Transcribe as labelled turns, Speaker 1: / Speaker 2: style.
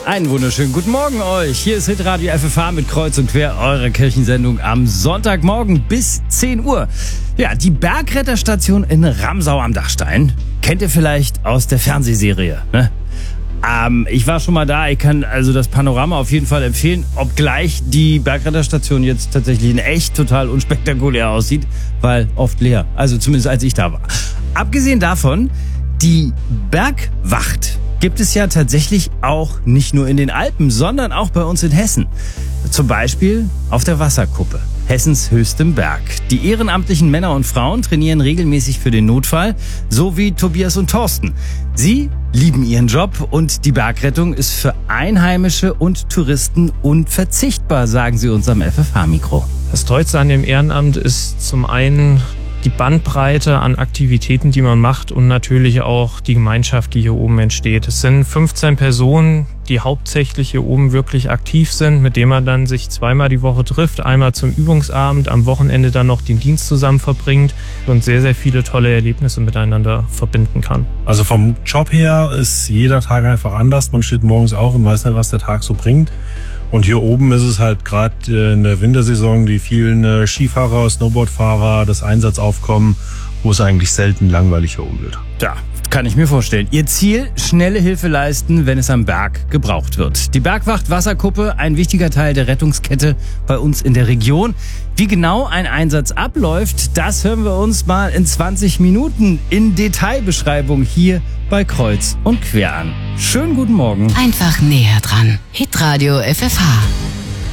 Speaker 1: Einen wunderschönen guten Morgen euch. Hier ist Hitradio FFH mit Kreuz und Quer, eure Kirchensendung am Sonntagmorgen bis 10 Uhr. Ja, die Bergretterstation in Ramsau am Dachstein kennt ihr vielleicht aus der Fernsehserie, ne? Ich war schon mal da, ich kann also das Panorama auf jeden Fall empfehlen, obgleich die Bergretterstation jetzt tatsächlich in echt total unspektakulär aussieht, weil oft leer, also zumindest als ich da war. Abgesehen davon, die Bergwacht gibt es ja tatsächlich auch nicht nur in den Alpen, sondern auch bei uns in Hessen. Zum Beispiel auf der Wasserkuppe, Hessens höchstem Berg. Die ehrenamtlichen Männer und Frauen trainieren regelmäßig für den Notfall, so wie Tobias und Thorsten. Sie lieben ihren Job und die Bergrettung ist für Einheimische und Touristen unverzichtbar, sagen sie uns am FFH-Mikro.
Speaker 2: Das Tollste an dem Ehrenamt ist zum einen die Bandbreite an Aktivitäten, die man macht und natürlich auch die Gemeinschaft, die hier oben entsteht. Es sind 15 Personen, die hauptsächlich hier oben wirklich aktiv sind, mit denen man dann sich zweimal die Woche trifft, einmal zum Übungsabend, am Wochenende dann noch den Dienst zusammen verbringt und sehr, sehr viele tolle Erlebnisse miteinander verbinden kann.
Speaker 3: Also vom Job her ist jeder Tag einfach anders. Man steht morgens auf und weiß nicht, was der Tag so bringt. Und hier oben ist es halt gerade in der Wintersaison die vielen Skifahrer, Snowboardfahrer, das Einsatzaufkommen, wo es eigentlich selten langweilig hier oben wird.
Speaker 1: Ja, kann ich mir vorstellen. Ihr Ziel, schnelle Hilfe leisten, wenn es am Berg gebraucht wird. Die Bergwacht Wasserkuppe, ein wichtiger Teil der Rettungskette bei uns in der Region. Wie genau ein Einsatz abläuft, das hören wir uns mal in 20 Minuten in Detailbeschreibung hier bei Kreuz und Quer an. Schönen guten Morgen.
Speaker 4: Einfach näher dran. Hitradio FFH.